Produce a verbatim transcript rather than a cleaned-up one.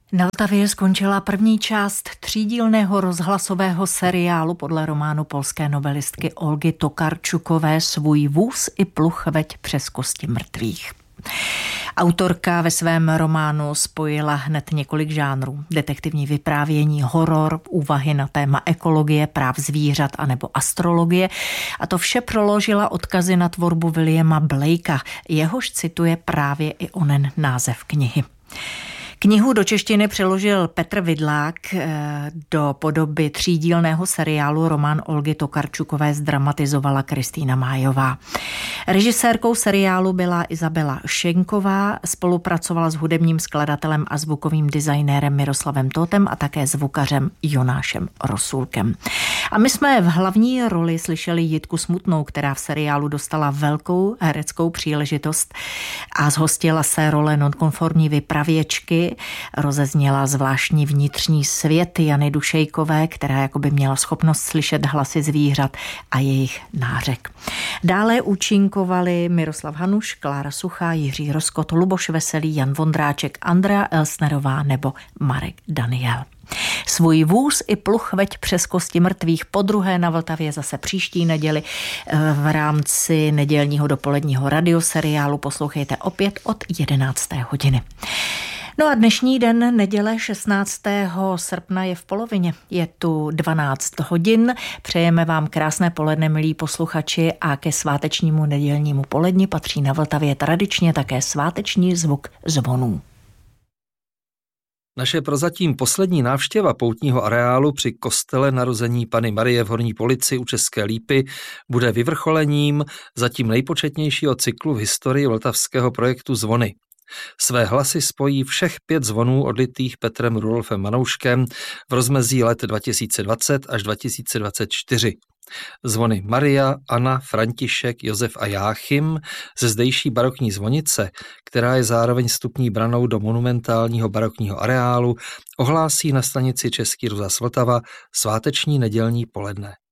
Na Vltavě skončila první část třídílného rozhlasového seriálu podle románu polské novelistky Olgy Tokarczukové Svůj vůz i pluh veď přes kosti mrtvých. Autorka ve svém románu spojila hned několik žánrů. Detektivní vyprávění, horor, úvahy na téma ekologie, práv zvířat anebo astrologie. A to vše proložila odkazy na tvorbu Williama Blakea. Jehož cituje právě i onen název knihy. Knihu do češtiny přeložil Petr Vidlák, do podoby třídílného seriálu román Olgy Tokarczukové zdramatizovala Kristýna Májová. Režisérkou seriálu byla Izabela Šenková, spolupracovala s hudebním skladatelem a zvukovým designérem Miroslavem Tótem a také zvukařem Jonášem Rosulkem. A my jsme v hlavní roli slyšeli Jitku Smutnou, která v seriálu dostala velkou hereckou příležitost a zhostila se role nonkonformní vypravěčky. Rozezněla zvláštní vnitřní svět Jany Dušejkové, která jakoby měla schopnost slyšet hlasy zvířat a jejich nářek. Dále účinkovali Miroslav Hanuš, Klára Suchá, Jiří Roskot, Luboš Veselý, Jan Vondráček, Andrea Elsnerová nebo Marek Daniel. Svůj vůz i pluh veď přes kosti mrtvých podruhé na Vltavě zase příští neděli v rámci nedělního dopoledního radioseriálu. Poslouchejte opět od jedenácté hodiny. No a dnešní den, neděle šestnáctého srpna, je v polovině. Je tu dvanáct hodin. Přejeme vám krásné poledne, milí posluchači, a ke svátečnímu nedělnímu poledni patří na Vltavě tradičně také sváteční zvuk zvonů. Naše prozatím poslední návštěva poutního areálu při kostele Narození Panny Marie v Horní Polici u České Lípy bude vyvrcholením zatím nejpočetnějšího cyklu v historii vltavského projektu Zvony. Své hlasy spojí všech pět zvonů odlitých Petrem Rudolfem Manouškem v rozmezí let dva tisíce dvacet až dva tisíce dvacet čtyři. Zvony Maria, Anna, František, Josef a Jáchym ze zdejší barokní zvonice, která je zároveň vstupní branou do monumentálního barokního areálu, ohlásí na stanici Český rozhlas Vltava sváteční nedělní poledne.